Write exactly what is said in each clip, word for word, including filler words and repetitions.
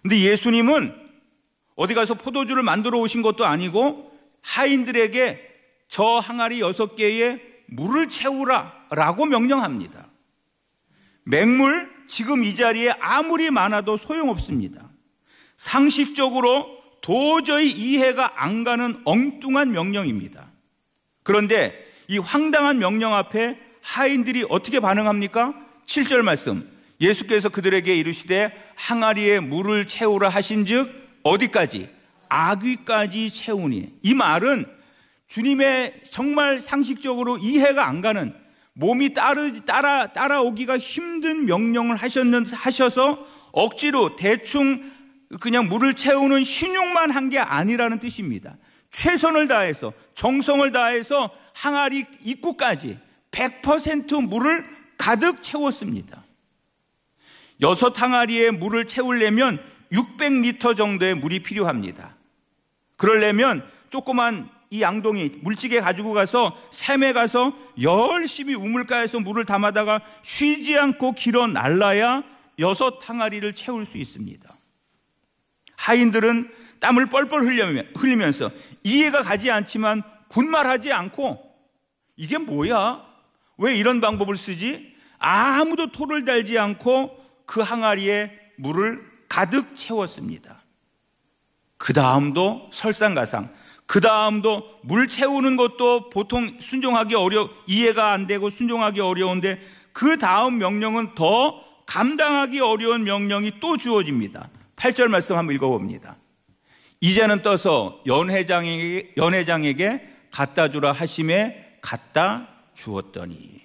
근데 예수님은 어디 가서 포도주를 만들어 오신 것도 아니고 하인들에게 저 항아리 여섯 개에 물을 채우라 라고 명령합니다. 맹물 지금 이 자리에 아무리 많아도 소용없습니다. 상식적으로 도저히 이해가 안 가는 엉뚱한 명령입니다. 그런데 이 황당한 명령 앞에 하인들이 어떻게 반응합니까? 칠 절 말씀, 예수께서 그들에게 이르시되 항아리에 물을 채우라 하신즉 어디까지? 아귀까지 채우니. 이 말은 주님의 정말 상식적으로 이해가 안 가는, 몸이 따르, 따라, 따라오기가 힘든 명령을 하셨는, 하셔서 억지로 대충 그냥 물을 채우는 신용만 한 게 아니라는 뜻입니다. 최선을 다해서, 정성을 다해서 항아리 입구까지 백 퍼센트 물을 가득 채웠습니다. 여섯 항아리에 물을 채우려면 육백 리터 정도의 물이 필요합니다. 그러려면 조그만 이 양동이 물찌개 가지고 가서 샘에 가서 열심히 우물가에서 물을 담아다가 쉬지 않고 길어 날라야 여섯 항아리를 채울 수 있습니다. 하인들은 땀을 뻘뻘 흘리면서 이해가 가지 않지만 군말하지 않고 이게 뭐야? 왜 이런 방법을 쓰지? 아무도 토를 달지 않고 그 항아리에 물을 가득 채웠습니다. 그 다음도 설상가상, 그 다음도 물 채우는 것도 보통 순종하기 어려, 이해가 안 되고 순종하기 어려운데 그 다음 명령은 더 감당하기 어려운 명령이 또 주어집니다. 팔 절 말씀 한번 읽어봅니다. 이제는 떠서 연회장에게, 연회장에게 갖다 주라 하심에 갖다 주었더니.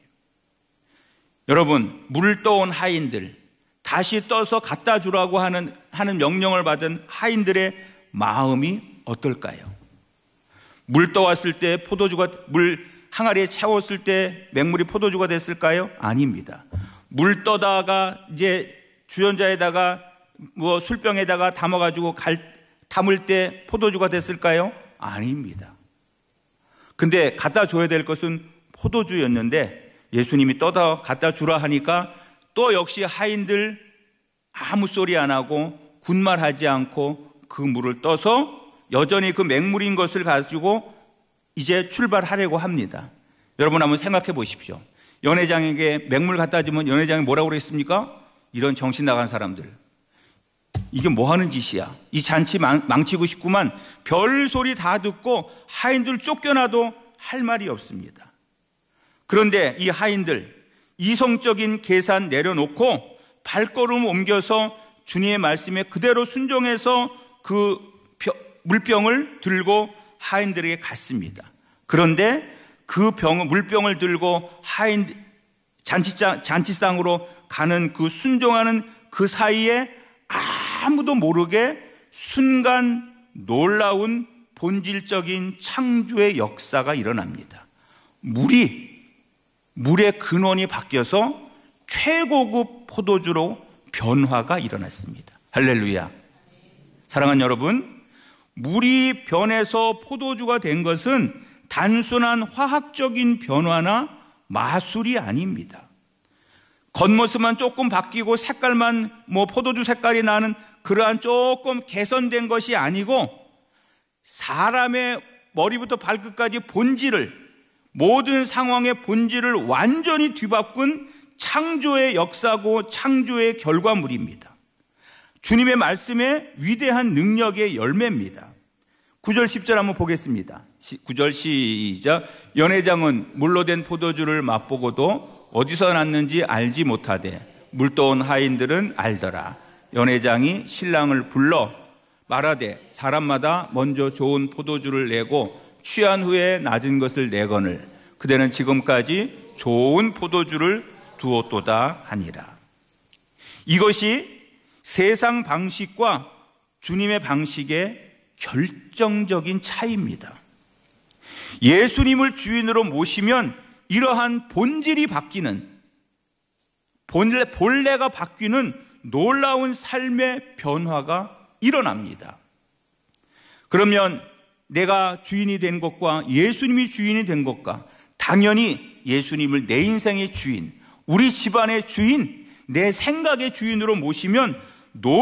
여러분, 물 떠온 하인들, 다시 떠서 갖다 주라고 하는, 하는 명령을 받은 하인들의 마음이 어떨까요? 물 떠왔을 때 포도주가, 물 항아리에 채웠을 때 맹물이 포도주가 됐을까요? 아닙니다. 물 떠다가 이제 주전자에다가 뭐 술병에다가 담아가지고 갈, 담을 때 포도주가 됐을까요? 아닙니다. 근데 갖다 줘야 될 것은 포도주였는데 예수님이 떠다 갖다 주라 하니까 또 역시 하인들 아무 소리 안 하고 군말하지 않고 그 물을 떠서 여전히 그 맹물인 것을 가지고 이제 출발하려고 합니다. 여러분 한번 생각해 보십시오. 연회장에게 맹물 갖다 주면 연회장이 뭐라고 그랬습니까? 이런 정신 나간 사람들, 이게 뭐 하는 짓이야? 이 잔치 망, 망치고 싶구만. 별 소리 다 듣고 하인들 쫓겨나도 할 말이 없습니다. 그런데 이 하인들 이성적인 계산 내려놓고 발걸음 옮겨서 주님의 말씀에 그대로 순종해서 그 물병을 들고 하인들에게 갔습니다. 그런데 그 병, 물병을 들고 하인 잔치장, 잔치상으로 가는 그 순종하는 그 사이에 아무도 모르게 순간 놀라운 본질적인 창조의 역사가 일어납니다. 물이, 물의 근원이 바뀌어서 최고급 포도주로 변화가 일어났습니다. 할렐루야. 사랑하는 여러분, 물이 변해서 포도주가 된 것은 단순한 화학적인 변화나 마술이 아닙니다. 겉모습만 조금 바뀌고 색깔만 뭐 포도주 색깔이 나는 그러한 조금 개선된 것이 아니고 사람의 머리부터 발끝까지 본질을, 모든 상황의 본질을 완전히 뒤바꾼 창조의 역사고 창조의 결과물입니다. 주님의 말씀의 위대한 능력의 열매입니다. 구 절 십 절 한번 보겠습니다. 구 절 시작. 연회장은 물로 된 포도주를 맛보고도 어디서 났는지 알지 못하되 물 떠온 하인들은 알더라. 연회장이 신랑을 불러 말하되 사람마다 먼저 좋은 포도주를 내고 취한 후에 낮은 것을 내거늘 그대는 지금까지 좋은 포도주를 두었도다 하니라. 이것이 세상 방식과 주님의 방식의 결정적인 차이입니다. 예수님을 주인으로 모시면 이러한 본질이 바뀌는, 본래, 본래가 바뀌는 놀라운 삶의 변화가 일어납니다. 그러면 내가 주인이 된 것과 예수님이 주인이 된 것과 당연히 예수님을 내 인생의 주인, 우리 집안의 주인, 내 생각의 주인으로 모시면